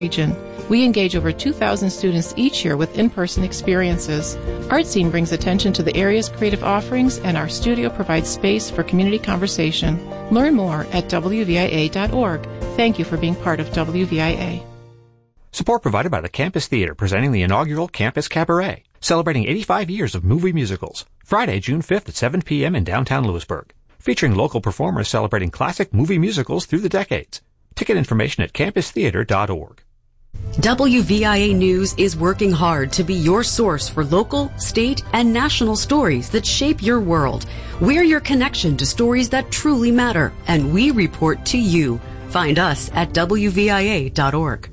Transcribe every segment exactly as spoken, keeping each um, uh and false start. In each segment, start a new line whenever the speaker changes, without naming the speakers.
region. We engage over two thousand students each year with in-person experiences. ArtScene brings attention to the area's creative offerings, and our studio provides space for community conversation. Learn more at W V I A dot org. Thank you for being part of W V I A.
Support provided by the Campus Theater, presenting the inaugural Campus Cabaret, celebrating eighty-five years of movie musicals. Friday, June fifth at seven p.m. in downtown Lewisburg. Featuring local performers celebrating classic movie musicals through the decades. Ticket information at campus theater dot org.
W V I A News is working hard to be your source for local, state, and national stories that shape your world. We're your connection to stories that truly matter, and we report to you. Find us at W V I A dot org.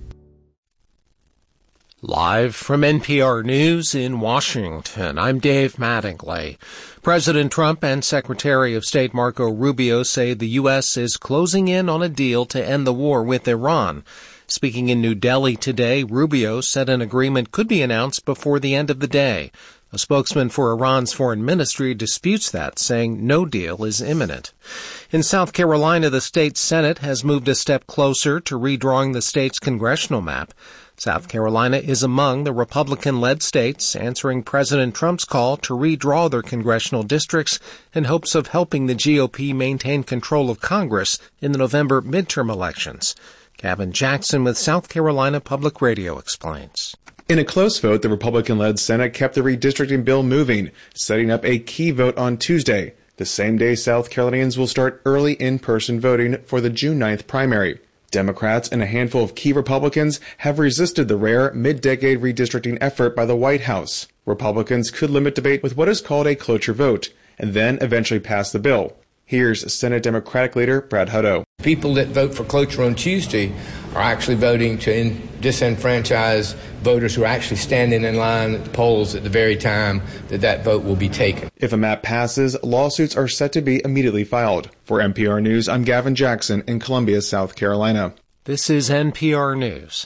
Live from N P R News in Washington, I'm Dave Mattingly. President Trump and Secretary of State Marco Rubio say the U S is closing in on a deal to end the war with Iran. Speaking in New Delhi today, Rubio said an agreement could be announced before the end of the day. A spokesman for Iran's foreign ministry disputes that, saying no deal is imminent. In South Carolina, the state Senate has moved a step closer to redrawing the state's congressional map. South Carolina is among the Republican-led states answering President Trump's call to redraw their congressional districts in hopes of helping the G O P maintain control of Congress in the November midterm elections. Gavin Jackson with South Carolina Public Radio explains.
In a close vote, the Republican-led Senate kept the redistricting bill moving, setting up a key vote on Tuesday, the same day South Carolinians will start early in-person voting for the June ninth primary. Democrats and a handful of key Republicans have resisted the rare mid-decade redistricting effort by the White House. Republicans could limit debate with what is called a cloture vote, and then eventually pass the bill. Here's Senate Democratic leader Brad Hutto.
People that vote for cloture on Tuesday are actually voting to in- disenfranchise voters who are actually standing in line at the polls at the very time that that vote will be taken.
If a map passes, lawsuits are set to be immediately filed. For N P R News, I'm Gavin Jackson in Columbia, South Carolina.
This is N P R News.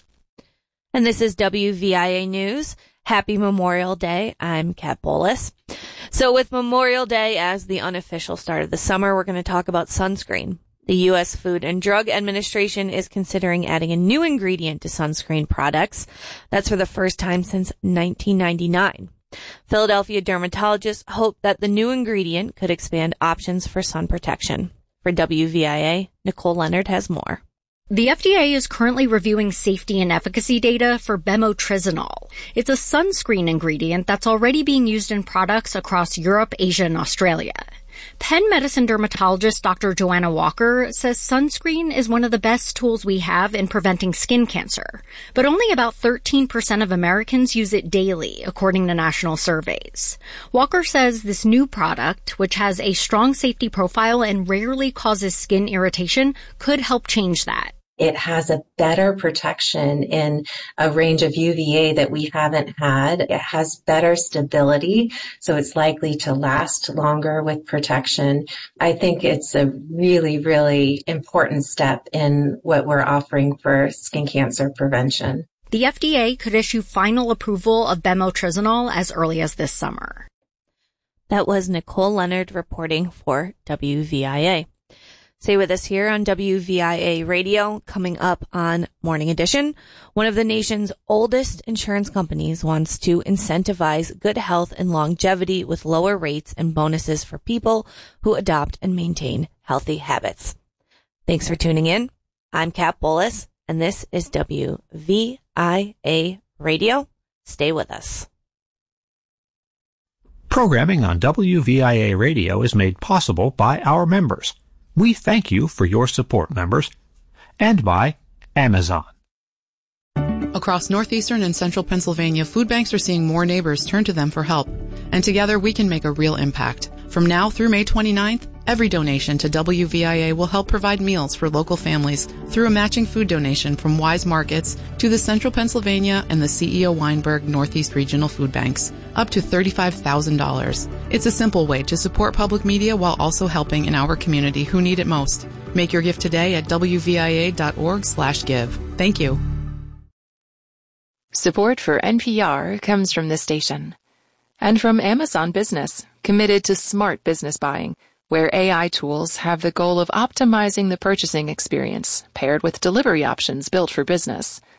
And this is W V I A News. Happy Memorial Day. I'm Kat Bolus. So with Memorial Day as the unofficial start of the summer, we're going to talk about sunscreen. The U S Food and Drug Administration is considering adding a new ingredient to sunscreen products. That's for the first time since nineteen ninety-nine. Philadelphia dermatologists hope that the new ingredient could expand options for sun protection. For W V I A, Nicole Leonard has more.
The F D A is currently reviewing safety and efficacy data for bemotrizinol. It's a sunscreen ingredient that's already being used in products across Europe, Asia, and Australia. Penn Medicine dermatologist Doctor Joanna Walker says sunscreen is one of the best tools we have in preventing skin cancer, but only about thirteen percent of Americans use it daily, according to national surveys. Walker says this new product, which has a strong safety profile and rarely causes skin irritation, could help change that.
It has a better protection in a range of U V A that we haven't had. It has better stability, so it's likely to last longer with protection. I think it's a really, really important step in what we're offering for skin cancer prevention.
The F D A could issue final approval of bemotrizinol as early as this summer.
That was Nicole Leonard reporting for W V I A. Stay with us here on W V I A Radio. Coming up on Morning Edition, one of the nation's oldest insurance companies wants to incentivize good health and longevity with lower rates and bonuses for people who adopt and maintain healthy habits. Thanks for tuning in. I'm Kat Bolus, and this is W V I A Radio. Stay with us.
Programming on W V I A Radio is made possible by our members. We thank you for your support, members, and by Amazon.
Across northeastern and central Pennsylvania, food banks are seeing more neighbors turn to them for help. And together we can make a real impact. From now through May twenty-ninth, every donation to W V I A will help provide meals for local families through a matching food donation from Wise Markets to the Central Pennsylvania and the C E O Weinberg Northeast Regional Food Banks, up to thirty-five thousand dollars. It's a simple way to support public media while also helping in our community who need it most. Make your gift today at W V I A dot org slash give. Thank you.
Support for N P R comes from this station. And from Amazon Business, committed to smart business buying, where A I tools have the goal of optimizing the purchasing experience, paired with delivery options built for business.